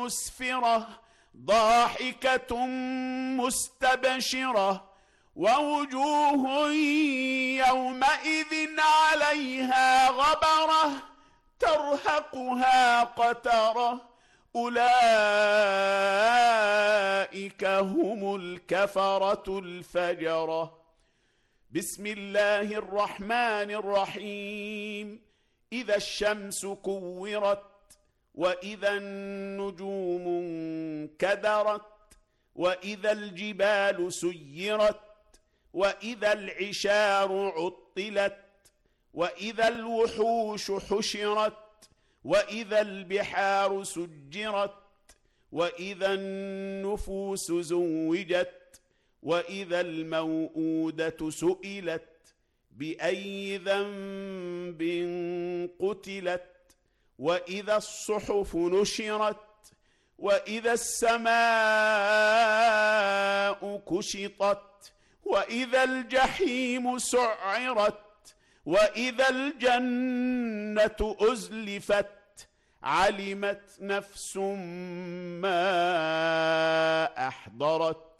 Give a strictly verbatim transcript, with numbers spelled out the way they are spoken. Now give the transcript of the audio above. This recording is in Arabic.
مسفرة ضاحكة مستبشرة ووجوه يومئذ عليها غبرة ترهقها قترة أولئك هم الكفرة الفجرة. بسم الله الرحمن الرحيم. إذا الشمس كورت وإذا النجوم انكدرت وإذا الجبال سيرت وإذا العشار عطلت وإذا الوحوش حشرت وإذا البحار سجرت وإذا النفوس زوجت وإذا الموءودة سئلت بأي ذنب قتلت وإذا الصحف نشرت وإذا السماء كشطت وإذا الجحيم سعرت وإذا الجنة أزلفت علمت نفس ما أحضرت